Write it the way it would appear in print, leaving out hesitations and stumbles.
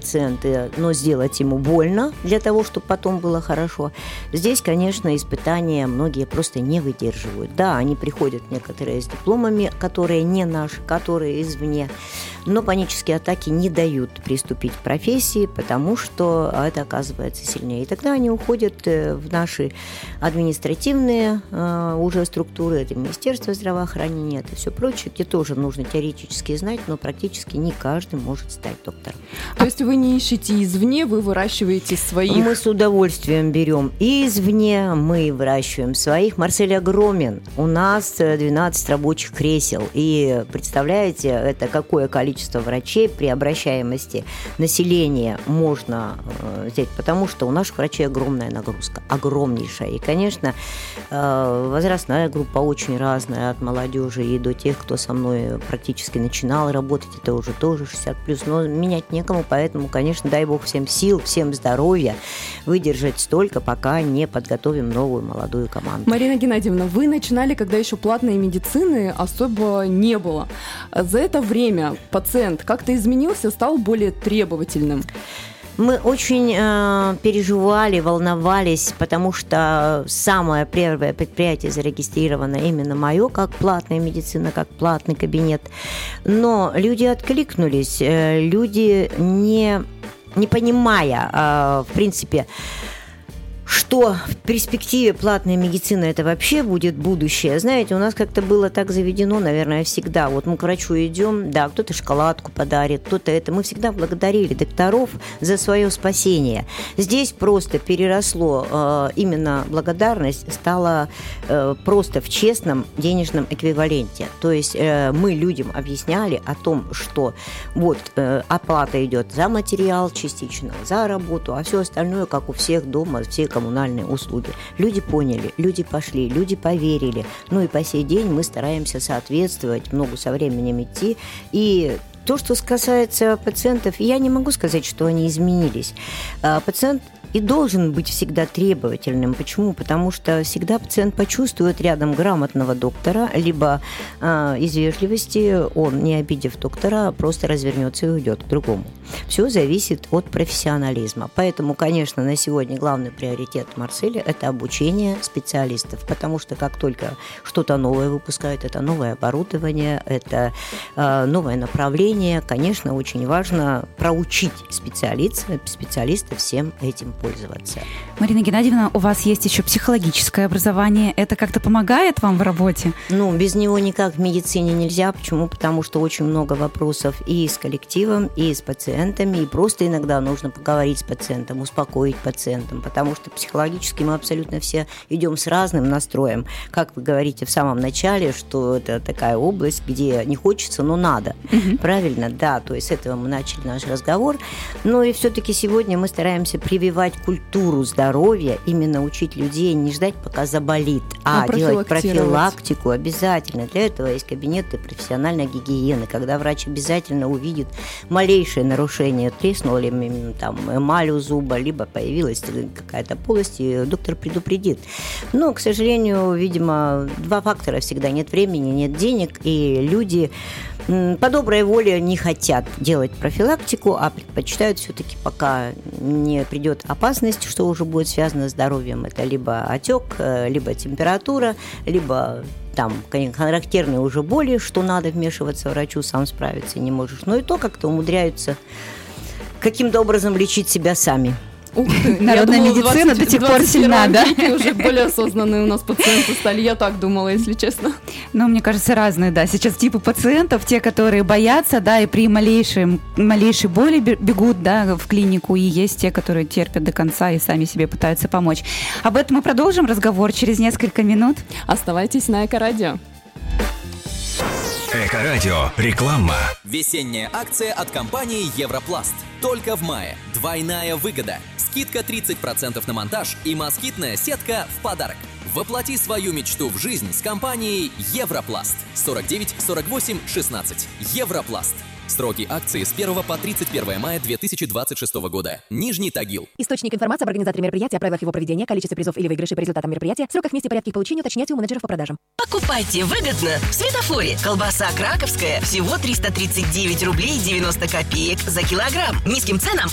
пациента, но сделать ему больно для того, чтобы потом было хорошо. Здесь, конечно, испытания многие просто не выдерживают. Да, они приходят некоторые с дипломами, которые не наши, которые извне, но панические атаки не дают приступить к профессии, потому что это оказывается сильнее. И тогда они уходят в наши административные уже структуры, это Министерство здравоохранения, это все прочее, где тоже нужно теоретически знать, но практически не каждый может стать доктором. То есть вы не ищете извне, вы выращиваете своих? Мы с удовольствием берем и извне, мы выращиваем своих. Марсель огромен. У нас 12 рабочих кресел. И представляете, это какое количество врачей при обращаемости населения можно взять, потому что у наших врачей огромная нагрузка, огромнейшая. И, конечно, возрастная группа очень разная, от молодежи и до тех, кто со мной практически начинал работать, это уже тоже 60+, но менять некому, поэтому, конечно, дай бог всем сил, всем здоровья выдержать столько, пока не подготовим новую молодую команду. Марина Геннадьевна, вы начинали, когда еще платной медицины особо не было. За это время пациент как-то изменился, стал более требовательным? Мы очень переживали, волновались, потому что самое первое предприятие зарегистрировано именно мое, как платная медицина, как платный кабинет. Но люди откликнулись, люди не понимая, в принципе, что в перспективе платная медицина это вообще будет будущее. Знаете, у нас как-то было так заведено, наверное, всегда. Вот мы к врачу идем, да, кто-то шоколадку подарит, кто-то это. Мы всегда благодарили докторов за свое спасение. Здесь просто переросло именно благодарность, стала просто в честном денежном эквиваленте. То есть мы людям объясняли о том, что вот оплата идет за материал частично, за работу, а все остальное, как у всех дома, все коммунальные услуги. Люди поняли, люди пошли, люди поверили. Ну и по сей день мы стараемся соответствовать, ногу со временем идти. И то, что касается пациентов, я не могу сказать, что они изменились. Пациент и должен быть всегда требовательным. Почему? Потому что всегда пациент почувствует рядом грамотного доктора, либо из вежливости он, не обидев доктора, просто развернется и уйдет к другому. Все зависит от профессионализма. Поэтому, конечно, на сегодня главный приоритет Марселя – это обучение специалистов, потому что как только что-то новое выпускают, это новое оборудование, это новое направление, конечно, очень важно проучить специалистов всем этим пользоваться. Марина Геннадьевна, у вас есть еще психологическое образование. Это как-то помогает вам в работе? Без него никак в медицине нельзя. Почему? Потому что очень много вопросов и с коллективом, и с пациентами, и просто иногда нужно поговорить с пациентом, успокоить пациентом, потому что психологически мы абсолютно все идем с разным настроем. Как вы говорите в самом начале, что это такая область, где не хочется, но надо. Правильно? Да, то есть с этого мы начали наш разговор. Но и все-таки сегодня мы стараемся прививать культуру здоровья, именно учить людей не ждать, пока заболит, а делать профилактику обязательно. Для этого есть кабинеты профессиональной гигиены, когда врач обязательно увидит малейшее нарушение, треснула ли там эмаль у зуба, либо появилась какая-то полость, и доктор предупредит. Но, к сожалению, видимо, два фактора всегда: нет времени, нет денег, и люди по доброй воле не хотят делать профилактику, а предпочитают все-таки, пока не придет опасность, что уже будет связано с здоровьем. Это либо отек, либо температура, либо там характерные уже боли, что надо вмешиваться врачу, сам справиться не можешь. Но и то как-то умудряются каким-то образом лечить себя сами. Народная медицина до сих пор сильна, да? Уже более осознанные у нас пациенты стали, я так думала, если честно. Ну, мне кажется, разные, да. Сейчас типы пациентов, те, которые боятся, да, и при малейшей боли бегут, да, в клинику, и есть те, которые терпят до конца и сами себе пытаются помочь. Об этом мы продолжим разговор через несколько минут. Оставайтесь на Эко-радио. Эко-радио. Реклама. Весенняя акция от компании Европласт. Только в мае. Двойная выгода. Скидка 30% на монтаж и москитная сетка в подарок. Воплоти свою мечту в жизнь с компанией Европласт. 49 48 16. Европласт. Сроки акции с 1 по 31 мая 2026 года. Нижний Тагил. Источник информации об организаторе мероприятия, о правилах его проведения, количестве призов или выигрышей по результатам мероприятия, сроках, месте и порядке их получения уточняйте у менеджеров по продажам. Покупайте выгодно в Светофоре. Колбаса краковская всего 339 рублей 90 копеек за килограмм. Низким ценам